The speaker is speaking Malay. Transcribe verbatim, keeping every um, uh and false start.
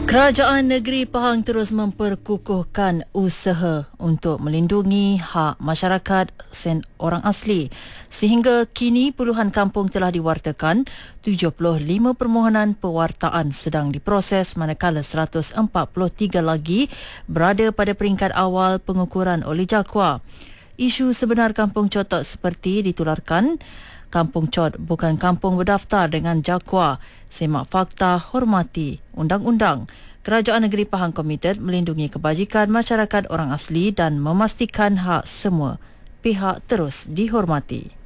Kerajaan Negeri Pahang terus memperkukuhkan usaha untuk melindungi hak masyarakat sen orang asli. Sehingga kini puluhan kampung telah diwartakan, tujuh puluh lima permohonan pewartaan sedang diproses manakala seratus empat puluh tiga lagi berada pada peringkat awal pengukuran oleh JAKWA. Isu sebenar kampung Cotot seperti ditularkan, Kampung Cot bukan kampung berdaftar dengan JAKWA. Semak fakta, hormati undang-undang. Kerajaan Negeri Pahang komited melindungi kebajikan masyarakat orang asli dan memastikan hak semua pihak terus dihormati.